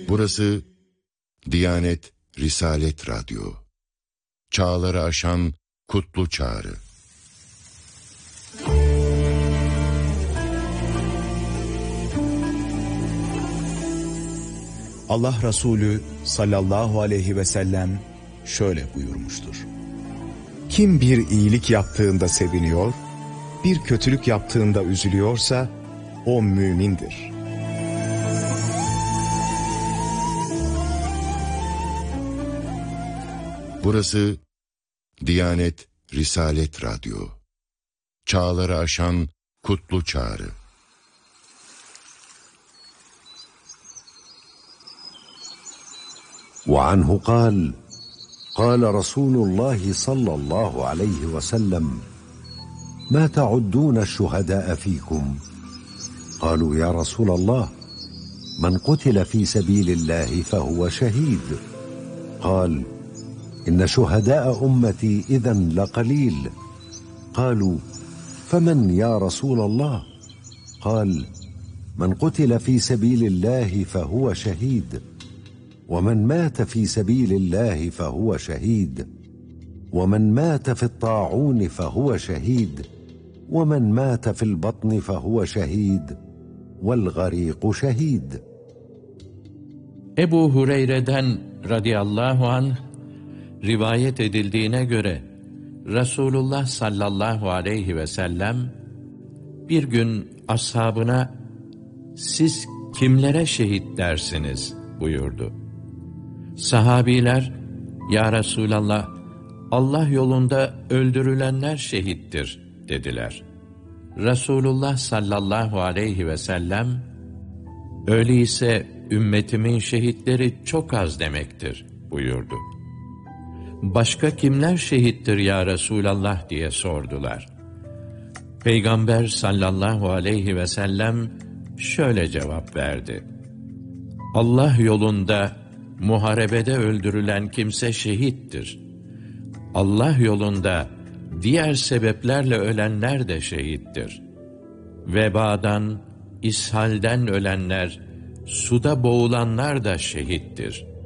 Burası Diyanet Risalet Radyo. Çağları aşan kutlu çağrı. Allah Resulü sallallahu aleyhi ve sellem şöyle buyurmuştur: Kim bir iyilik yaptığında seviniyor, bir kötülük yaptığında üzülüyorsa o mümindir. Burası Diyanet Risalet Radyo. Çağları aşan kutlu çağrı. وعنه قال قال رسول الله صلى الله عليه وسلم ما تعدون الشهداء فيكم قالوا يا رسول الله من قتل في سبيل الله فهو شهيد قال إن شهداء أمتي إذن لقليل قالوا فمن يا رسول الله قال من قتل في سبيل الله فهو شهيد ومن مات في سبيل الله فهو شهيد ومن مات في الطاعون فهو شهيد ومن مات في البطن فهو شهيد والغريق شهيد. Ebu Hureyre'den radıyallahu anh rivayet edildiğine göre Resulullah sallallahu aleyhi ve sellem bir gün ashabına "Siz kimlere şehit dersiniz?" buyurdu. Sahabiler, "Ya Resulallah, Allah yolunda öldürülenler şehittir," dediler. Resulullah sallallahu aleyhi ve sellem, "Öyleyse ümmetimin şehitleri çok az demektir," buyurdu. "Başka kimler şehittir ya Resulallah?" diye sordular. Peygamber sallallahu aleyhi ve sellem şöyle cevap verdi: "Allah yolunda muharebede öldürülen kimse şehittir. Allah yolunda diğer sebeplerle ölenler de şehittir. Vebadan, ishalden ölenler, suda boğulanlar da şehittir.